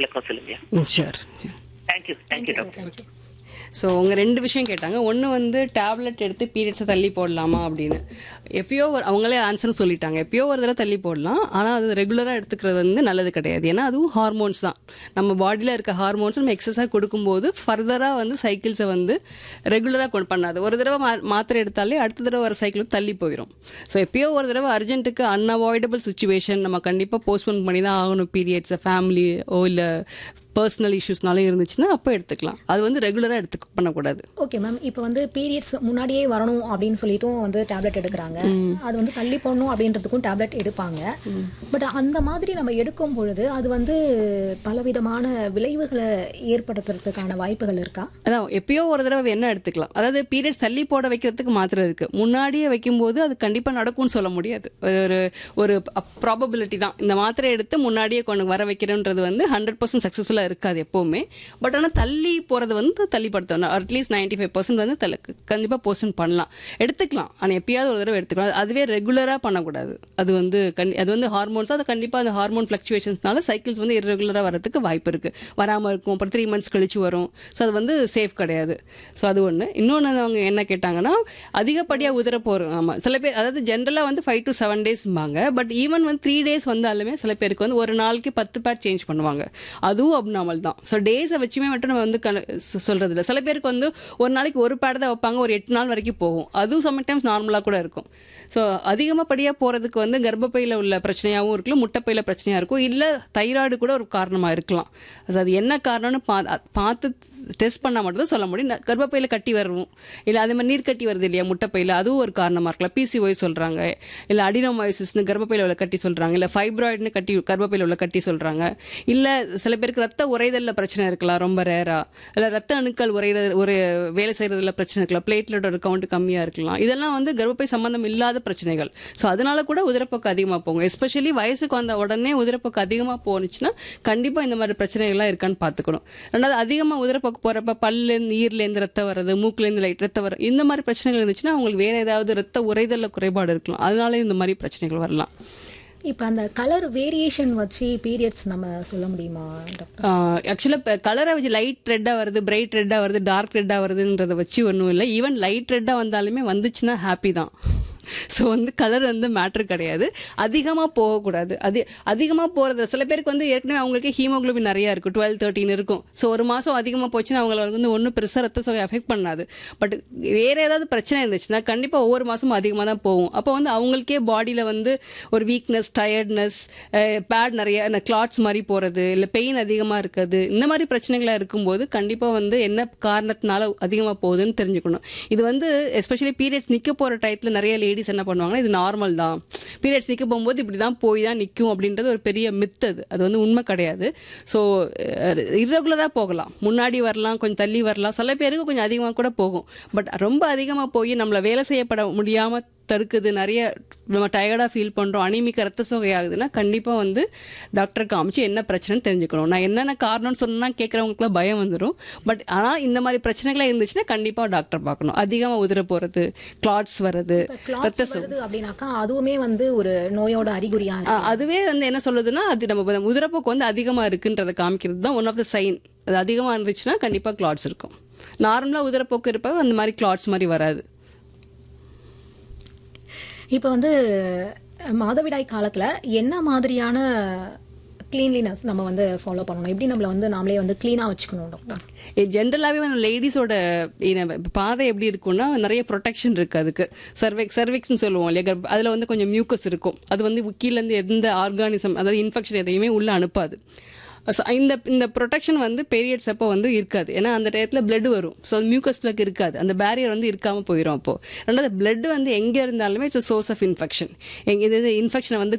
விளக்கம் சொல்லுங்க. Sure. Thank you thank you doctor. Thank you. So அவங்க 2 விஷயம் கேட்டாங்க. ஒன்று வந்து டேப்லெட் எடுத்து பீரியட்ஸை தள்ளி போடலாமா அப்படின்னு. எப்பயோ அவங்களே ஆன்சரும் சொல்லிட்டாங்க. எப்பயோ ஒரு தடவை தள்ளி போடலாம், ஆனால் அது ரெகுலராக எடுத்துக்கிறது வந்து நல்லது கிடையாது. ஏன்னா அதுவும் ஹார்மோன்ஸ் தான். நம்ம பாடியில் இருக்க ஹார்மோன்ஸ் நம்ம எக்ஸஸாக கொடுக்கும்போது ஃபர்தராக வந்து சைக்கிள்ஸை வந்து ரெகுலராக பண்ணாது. ஒரு தடவை மாத்திரை எடுத்தாலே அடுத்த தடவை வர சைக்கிளுக்கு தள்ளி போயிடும். ஸோ எப்பயோ ஒரு தடவை அர்ஜென்ட்டுக்கு அன்அவாய்டபிள் சுச்சுவேஷன் நம்ம கண்டிப்பாக போஸ்ட்போன் பண்ணி தான் ஆகணும், பீரியட்ஸை ஃபேமிலியோ இல்லை பர்சனல் இஷ்யூஸ்னாலும் இருந்துச்சுன்னா அப்போ எடுத்துக்கலாம். அது வந்து ரெகுலராக பண்ணக்கூடாது. Okay ma'am. இப்போ வந்து பீரியட்ஸ் முன்னாடியே வரணும் அப்படின்னு சொல்லிட்டும் வந்து டேப்லெட் எடுக்கிறாங்க. அது வந்து தள்ளி போடணும் அப்படின்றதுக்கும் டேப்லெட் எடுப்பாங்க. பட் அந்த மாதிரி நம்ம எடுக்கும் பொழுது அது வந்து பலவிதமான விளைவுகளை ஏற்படுத்துறதுக்கான வாய்ப்புகள் இருக்கா? அதான் எப்பயோ ஒரு தடவை என்ன எடுத்துக்கலாம். அதாவது பீரியட்ஸ் தள்ளி போட வைக்கிறதுக்கு மாத்திரை இருக்கு. முன்னாடியே வைக்கும்போது அது கண்டிப்பாக நடக்கும்னு சொல்ல முடியாது. ஒரு ப்ராபபிலிட்டி தான். இந்த மாத்திரை எடுத்து முன்னாடியே கொண்டு வர வைக்கிறன்றது வந்து 100% சக்ஸஸ்ஃபுல்லாக இருக்காது எப்பவுமே. பட் ஆனால் தள்ளி போறது வந்து தள்ளிப்படுத்தணும். அட்லீஸ்ட் 95% வந்து கண்டிப்பாக போஸ்ட்போன் பண்ணலாம், எடுத்துக்கலாம். ஆனால் எப்பயாவது ஒரு தடவை எடுத்துக்கலாம். அதுவே ரெகுலராக பண்ணக்கூடாது. அது வந்து அது வந்து ஹார்மோன்ஸ், அது கண்டிப்பாக அந்த ஹார்மோன் ஃப்ளக்சுவேஷன்ஸ்னால சைக்கிள்ஸ் வந்து இரெகுலராக வரதுக்கு வாய்ப்பு இருக்கு. வராமல் இருக்கும், அப்புறம் 3 months கழிச்சு வரும். ஸோ அது வந்து சேஃப் கிடையாது. ஸோ அது ஒன்று. இன்னொன்று அவங்க என்ன கேட்டாங்கன்னா, அதிகப்படியாக உதற போகிறோம். ஆமாம், சில பேர் அதாவது ஜென்ரலாக வந்து 5 to 7 daysம்பாங்க. பட் ஈவன் வந்து 3 days வந்தாலுமே சில பேருக்கு வந்து ஒரு நாளைக்கு 10 பேட் சேஞ்ச் பண்ணுவாங்க. அதுவும் அப்நார்மல் தான். ஸோ டேஸை வச்சுமே மட்டும் நம்ம வந்து சொல்றது இல்லை. சில பேருக்கு வந்து ஒரு நாளைக்கு ஒரு பேட் தான் வைப்பாங்க, ஒரு 8 நாள் வரைக்கும் போகும். அதுவும் சம்டைம்ஸ் நார்மலாக கூட இருக்கும். ஸோ அதிகமாக படியாக போகிறதுக்கு வந்து கர்ப்பப்பையில் உள்ள பிரச்சனையாகவும் இருக்கலாம், முட்டைப்பையில் பிரச்சனையாக இருக்கும், இல்லை தைராய்டு கூட ஒரு காரணமாக இருக்கலாம். ஸோ அது என்ன காரணம்னு பார்த்து டெஸ்ட் பண்ணால் மட்டும் தான் சொல்ல முடியும். கர்ப்பப்பையில் கட்டி வரும், இல்லை அதே மாதிரி நீர் கட்டி வருது இல்லையா முட்டைப்பையில், அதுவும் ஒரு காரணமாக இருக்கலாம். பிசிஓய் சொல்கிறாங்க, இல்லை அடினோமயோசிஸ்னு கர்ப்பப்பையில் உள்ள கட்டி சொல்கிறாங்க, இல்லை ஃபைப்ராய்டுன்னு கட்டி கர்ப்பப்பையில் உள்ள கட்டி சொல்கிறாங்க, இல்லை சில பேருக்கு ரத்த உறைதலில் பிரச்சனை இருக்கலாம், ரொம்ப ரேராக, இல்லை ரத்த அணுக்கள் ஒரு வேலை செய்கிறதுல பிரச்சனை இருக்கலாம், பிளேட்லெட்டோட கவுண்ட் கம்மியாக இருக்கலாம். இதெல்லாம் வந்து கர்ப்பப்பை சம்பந்தம் இல்லாத பிரச்சனைகள். ஸோ அதனால கூட உதிரப்போக்கு அதிகமாக போகும். எஸ்பெஷலி வயசுக்கு வந்த உடனே உதிரப்போக்கு அதிகமாக போனுச்சுன்னா கண்டிப்பாக இந்த மாதிரி பிரச்சனைகள்லாம் இருக்கான்னு பார்த்துக்கணும். ரெண்டாவது, அதிகமாக உதிரப்போக்கு போகிறப்ப பல்லேருந்து ஈர்லேருந்து ரத்தம் வர்றது, மூக்குலேருந்து லைட் ரத்தம் வரும், இந்த மாதிரி பிரச்சனைகள் இருந்துச்சுன்னா அவங்களுக்கு வேற ஏதாவது ரத்த உறைதலில் குறைபாடு இருக்கலாம். அதனால இந்த மாதிரி பிரச்சனைகள் வரலாம். இப்போ அந்த கலர் வேரியேஷன் வச்சு பீரியட்ஸ் நம்ம சொல்ல முடியுமா டாக்டர்? ஆக்சுவலாக கலரை வச்சு லைட் ரெட்டாக வருது, பிரைட் ரெட்டாக வருது, டார்க் ரெட்டாக வருதுன்றதை வச்சு ஒன்றும் இல்லை. ஈவன் லைட் ரெட்டாக வந்தாலுமே வந்துச்சுன்னா ஹாப்பி தான். ஸோ வந்து கலர் வந்து மேட்ரு கிடையாது. அதிகமாக போகக்கூடாது. அதிகமாக போகிறது சில பேருக்கு வந்து ஏற்கனவே அவங்களுக்கு ஹீமோகுளோபின் நிறையா இருக்கும், 12-13 இருக்கும். ஸோ ஒரு மாதம் அதிகமாக போச்சுன்னா அவங்களுக்கு வந்து ஒன்றும் பெருசாக ரத்த சோகை அஃபெக்ட் பண்ணாது. பட் வேறு ஏதாவது பிரச்சனை இருந்துச்சுன்னா கண்டிப்பாக ஒவ்வொரு மாதமும் அதிகமாக தான் போகும். அப்போ வந்து அவங்களுக்கே பாடியில் வந்து ஒரு வீக்னஸ், டயர்ட்னஸ், பேட் நிறைய கிளாட்ஸ் மாதிரி போகிறது, இல்லை பெயின் அதிகமாக இருக்குது, இந்த மாதிரி பிரச்சனைகளாக இருக்கும்போது கண்டிப்பாக வந்து என்ன காரணத்தினால அதிகமாக போகுதுன்னு தெரிஞ்சுக்கணும். இது வந்து எஸ்பெஷலி பீரியட்ஸ் நிற்க போகிற டயத்தில் நிறைய லேடிஸ் என்ன பண்ணுவாங்கன்னா, இது நார்மல் தான், பீரியட்ஸ் நிற்க போகும்போது இப்படி தான் போய் தான் நிற்கும் அப்படின்றது ஒரு பெரிய மித். அது வந்து உண்மை கிடையாது. ஸோ இர்ரெகுலராக போகலாம், முன்னாடி வரலாம், கொஞ்சம் தள்ளி வரலாம், சில பேருக்கு கொஞ்சம் அதிகமாக கூட போகும். பட் ரொம்ப அதிகமாக போய் நம்மளை வேலை செய்யப்பட முடியாமல் தடுக்குது, நிறைய நம்ம டயர்டாக ஃபீல் பண்ணுறோம், அனிமிக்க ரத்த சோகை ஆகுதுன்னா கண்டிப்பாக வந்து டாக்டர் காமிச்சு என்ன பிரச்சனைன்னு தெரிஞ்சுக்கணும். நான் என்னென்ன காரணம்னு சொன்னால் கேட்குறவங்களுக்குலாம் பயம் வந்துடும். பட் ஆனால் இந்த மாதிரி பிரச்சனைகளாக இருந்துச்சுன்னா கண்டிப்பாக டாக்டர் பார்க்கணும். அதிகமாக உதிர போகிறது, கிளாட்ஸ் வர்றது, ரத்த சோகை அப்படின்னாக்கா அதுவுமே வந்து ஒரு நோயோட அறிகுறியா? அதுவே வந்து என்ன சொல்லுதுன்னா, அது நம்ம உதிரப்போக்கு வந்து அதிகமாக இருக்குன்றதை காமிக்கிறது தான் ஒன் ஆஃப் த சைன். அது அதிகமாக இருந்துச்சுன்னா கண்டிப்பாக கிளாட்ஸ் இருக்கும். நார்மலாக உதிரப்போக்கு இருப்ப அந்த மாதிரி கிளாட்ஸ் மாதிரி வராது. இப்போ வந்து மாதவிடாய் காலத்துல என்ன மாதிரியான கிளீன்லினஸ் நம்ம வந்து ஃபாலோ பண்ணணும்? எப்படி நம்மள வந்து நாமளே வந்து கிளீனா வச்சுக்கணும் டாக்டர்? ஜென்ரலாகவே வந்து லேடிஸோட பாதை எப்படி இருக்கும்னா நிறைய ப்ரொடெக்ஷன் இருக்குது. அதுக்கு சர்விக்ஸ்ன்னு சொல்லுவோம் இல்லையா, அதில் வந்து கொஞ்சம் மியூக்கஸ் இருக்கும். அது வந்து கீழேருந்து எந்த ஆர்கானிசம், அதாவது இன்ஃபெக்ஷன் எதையுமே உள்ளே அனுப்பாது. இந்த ப்ரொடெக்ஷன் வந்து பீரியட்ஸ் அப்போ வந்து இருக்காது. ஏன்னா அந்த டயத்தில் பிளட் வரும். ஸோ மியூக்கஸ் பிளக் இருக்காது, அந்த பேரியர் வந்து இருக்காமல் போயிடும். அப்போது ரெண்டாவது, பிளட் வந்து எங்கே இருந்தாலுமே இட்ஸ் சோர்ஸ் ஆஃப் இன்ஃபெக்ஷன். இது இன்ஃபெக்ஷனை வந்து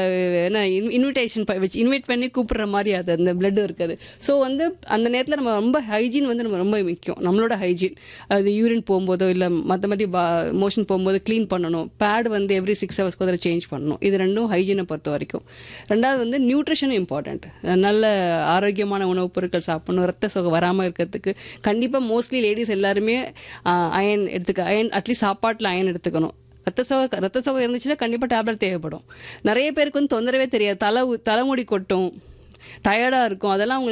இன்வைட் பண்ணி கூப்பிடுற மாதிரி அது அந்த பிளட் இருக்காது. ஸோ வந்து அந்த நேரத்தில் நம்ம ரொம்ப ஹைஜீன் வந்து நம்ம ரொம்ப முக்கியம். நம்மளோட ஹைஜீன், அது யூரின் போகும்போதோ இல்லை மற்ற மாதிரி மோஷன் போகும்போது க்ளீன் பண்ணணும். பேட் வந்து எவ்ரி 6 hours அதில் சேஞ்ச் பண்ணணும். இது ரெண்டும் ஹைஜீனை பொறுத்த வரைக்கும். ரெண்டாவது வந்து நியூட்ரிஷன் இம்பார்ட்டன்ட். நல்ல ஆரோக்கியமான உணவுப் பொருட்கள் சாப்பிடணும். ரத்த சோகை வராமல் இருக்கிறதுக்கு கண்டிப்பாக மோஸ்ட்லி லேடிஸ் எல்லாருமே அயன் அயன் அட்லீஸ்ட் சாப்பாட்டில் அயன் எடுத்துக்கணும். ரத்த சோகை இருந்துச்சுன்னா கண்டிப்பாக டேப்லெட் தேவைப்படும். நிறைய பேருக்கு வந்து தொந்தரவே தெரியாது, தலைமுடி கொட்டும், டயர்டாக இருக்கும், அதெல்லாம்